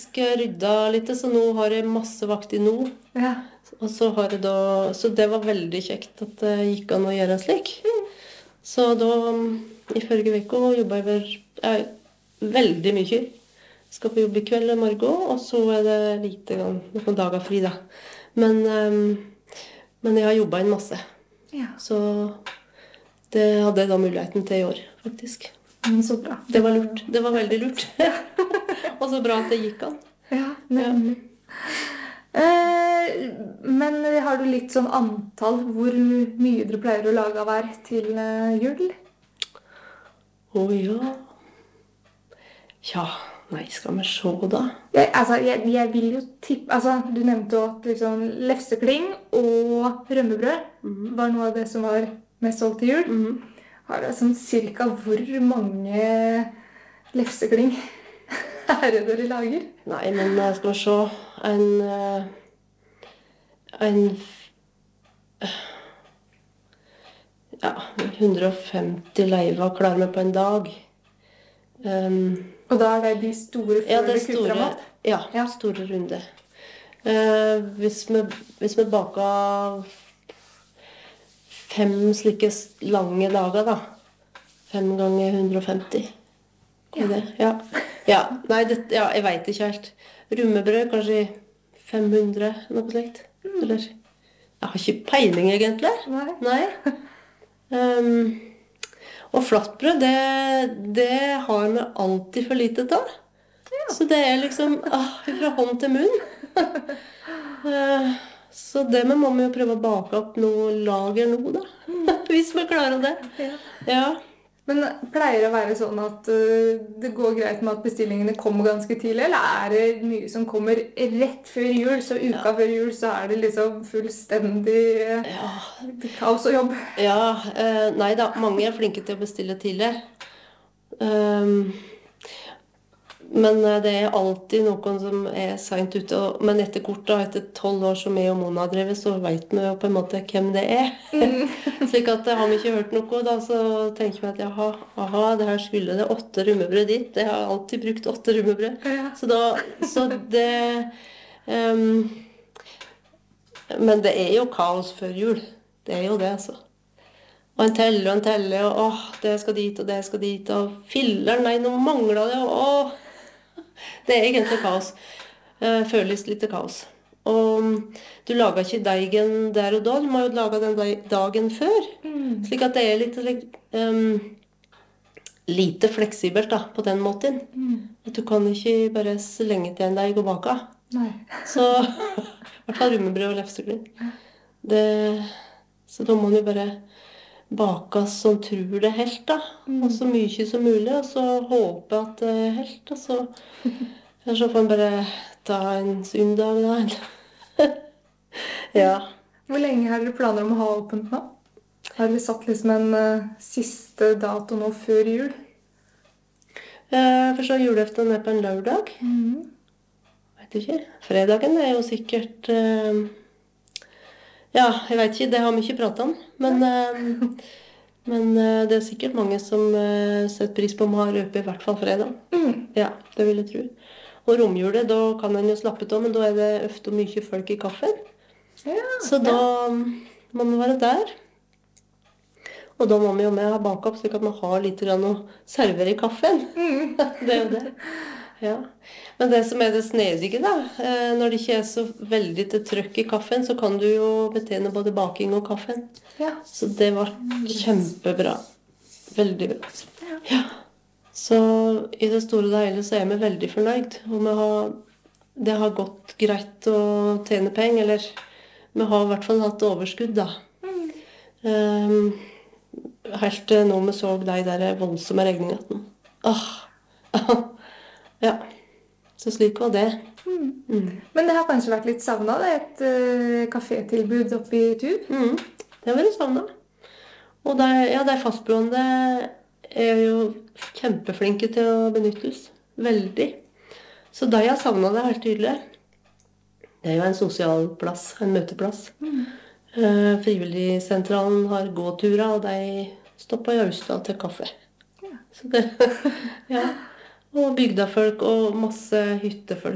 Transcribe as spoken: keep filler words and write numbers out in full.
rydda litt, så nå har jeg masse vakt i nå. Ja. Og så har jeg da, så det var veldig kjekt at det gikk an å gjøre slik. Så da, i forrige uke, jobbet jeg vel, jeg, veldig mye. Skal på jobb i kveld og morgen, og så er det lite grann, noen dager fri da. Men, um, men jeg har jobbet en masse. Ja. Så det hadde jeg da muligheten til i år, faktisk. Mm, så bra. Det var lurt. Det var veldig lurt. Og så bra at det gikk an. Ja, nemlig. Ja. Eh, men har du litt sånn antall hvor mye dere pleier å lage hver til eh, jul? Å ja. Ja, nei, skal vi se da. Jeg, altså, jeg, jeg vil jo tippe, altså, du nevnte jo at liksom, lefsekling og rømmebrød mm. var noe av det som var mest solgt til jul. Mm. Har du sånn cirka hvor mange lefsekling er det dere lager? Nei, men skal vi se, en, en, ja, hundre og femti leiver klarer vi på en dag. Um, Og da er det de store før ja, det det kutter av mat? Ja, ja, store runde. Uh, hvis, vi, hvis vi baker fem slike lange dager da, fem ganger hundre og femti. Ja. Det? Ja. Ja, nei, det, ja, jeg vet ikke helt. Rummebrød, kanskje fem hundre, noe slikt. Mm. Eller, jeg har ikke peiling egentlig. Nei. Nei. Um, og flatbrød, det, det har vi alltid for lite av. Ja. Så det er liksom ah, fra hånd til munn. uh, så det må vi jo prøve å bake opp noe lager nå da. Mm. Hvis vi klarer det. Ja. Ja. Men pleier det å være sånn at uh, det går greit med at bestillingene kommer ganske tidlig, eller er det mye som kommer rett før jul, så uka ja. Før jul så er det liksom fullstendig uh, ja. Kaos og jobb? Ja, uh, nei da, mange er flinke til å bestille tidlig. Um, men uh, det er alltid noen som er sent ute, og, men etter kort da, etter tolv år som jeg og Mona har drevet, så vet vi jo på en måte hvem det er. Mm. Slik at har vi ikke hørt noe, da, så tenker vi at jaha, aha, det her skulle det åtte rummebrød dit. Jeg har alltid brukt åtte rummebrød. Ja. Så, da, så det... Um, men det er jo kaos før jul. Det er jo det, altså. Og en teller og en teller, og åh, det skal dit og det skal dit, og filler, nei, nå mangler det, og åh. Det er egentlig kaos. Uh, føles litt kaos. Og du lager ikke deigen der og da, du må jo lage den dagen før. Mm. Slik at det er litt um, lite fleksibelt da, på den måten. Mm. At du kan ikke bare slenge til en deig og bake. Nei. Så, i hvert fall rummebrød og lefsekling. Det, så da må du bare bake som tror det er helt da. Mm. Og så mye som mulig, og så håpe at det er helt. Og så, så får man bare ta en søndag da. Ja. Hvor lenge har dere planer om å ha åpent nå? Har dere satt liksom en uh, siste dato nå før jul? Uh, for så juleften er på en lørdag. Mm. Vet ikke. Fredagen er jo sikkert... Uh, ja, jeg vet ikke, det har vi ikke pratet om. Men, uh, men uh, det er sikkert mange som uh, setter pris på om å ha røpe i hvert fall fredag. Mm. Ja, det vil jeg tro. Og romjulet, da kan en jo slappe av, men da er det ofte mye folk i kaffen. Ja, så da ja. Må vi være der. Og da må vi jo med ha bakopp, slik at man har litt grann å servere i kaffen. Mm. Det er jo det. Ja. Men det som er det snedige da, når det ikke er så veldig til trøkk i kaffen, så kan du jo betjene både baking og kaffen. Ja. Så det var kjempebra. Veldig bra. Ja. Ja. Så i det store og hele så er vi veldig fornøyd. Og vi har, det har gått greit å tjene penger, eller vi har i hvert fall hatt overskudd da. Mm. Um, helt til nå vi så de der voldsomme regningene. Åh, ja. Så slik var det. Mm. Mm. Men det har kanskje vært litt savnet, det, et uh, kafétilbud oppe i Tub? Mm. Det har vært savnet. Og de, ja, de fastboende er jo kjempeflinke til å benyttes. Veldig. Så de har savnet det helt tydelig. Det er jo en sosial plass, en møteplass. Mm. Uh, Frivilligsentralen har gåturer, og de stopper i Austad til kaffe. Ja. Så det, ja. Og bygdafolk og masse hyttefolk.